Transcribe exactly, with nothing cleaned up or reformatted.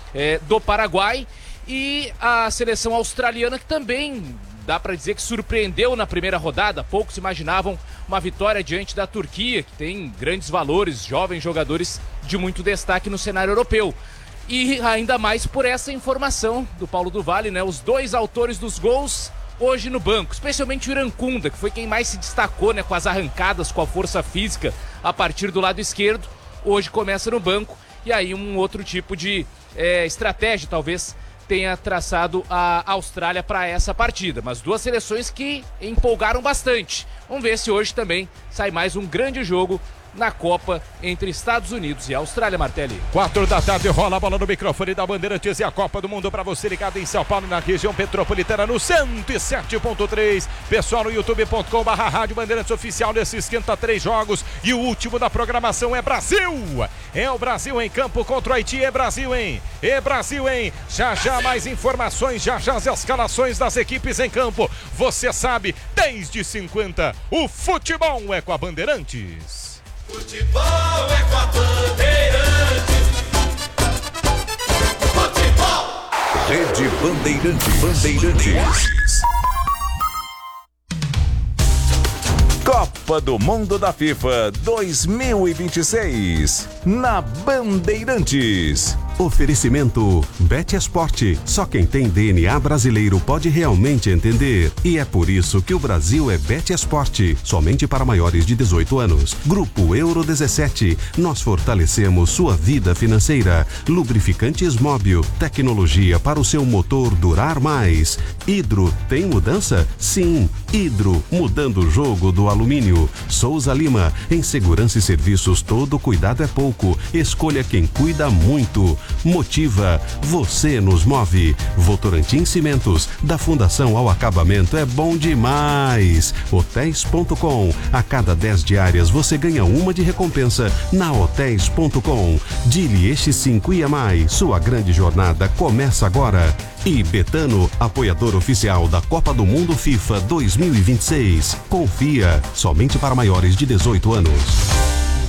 é, do Paraguai, e a seleção australiana, que também dá para dizer que surpreendeu na primeira rodada. Poucos imaginavam uma vitória diante da Turquia, que tem grandes valores, jovens jogadores de muito destaque no cenário europeu. E ainda mais por essa informação do Paulo do Valle, né? Os dois autores dos gols hoje no banco, especialmente o Iracunda, que foi quem mais se destacou, né? Com as arrancadas, com a força física a partir do lado esquerdo. Hoje começa no banco, e aí um outro tipo de é, estratégia talvez tenha traçado a Austrália para essa partida. Mas duas seleções que empolgaram bastante. Vamos ver se hoje também sai mais um grande jogo na Copa entre Estados Unidos e Austrália, Martelli. Quatro da tarde, rola a bola no microfone da Bandeirantes e a Copa do Mundo para você ligado em São Paulo, na região metropolitana, no cento e sete ponto três. Pessoal, no youtube ponto com barra rádio Bandeirantes Oficial, nesse esquenta três jogos, e o último da programação é Brasil. É o Brasil em campo contra o Haiti. É Brasil, hein? É Brasil, hein? Já já mais informações, já já as escalações das equipes em campo. Você sabe, desde cinquenta, o futebol é com a Bandeirantes. Futebol é com a Bandeirantes. Futebol. Rede Bandeirantes. Bandeirantes. Copa do Mundo da FIFA dois mil e vinte e seis na Bandeirantes. Oferecimento Betesport. Só quem tem D N A brasileiro pode realmente entender. E é por isso que o Brasil é Betesport. Somente para maiores de dezoito anos. Grupo Euro dezessete. Nós fortalecemos sua vida financeira. Lubrificantes Móbil. Tecnologia para o seu motor durar mais. Hidro, tem mudança? Sim. Hidro, mudando o jogo do alumínio. Souza Lima. Em segurança e serviços, todo cuidado é pouco. Escolha quem cuida muito. Motiva, você nos move. Votorantim Cimentos, da fundação ao acabamento é bom demais. Hotéis ponto com, a cada dez diárias você ganha uma de recompensa na Hotéis ponto com. Dili Eixi cinco I A M A I, sua grande jornada começa agora. E Betano, apoiador oficial da Copa do Mundo FIFA dois mil e vinte e seis. Confia, somente para maiores de dezoito anos.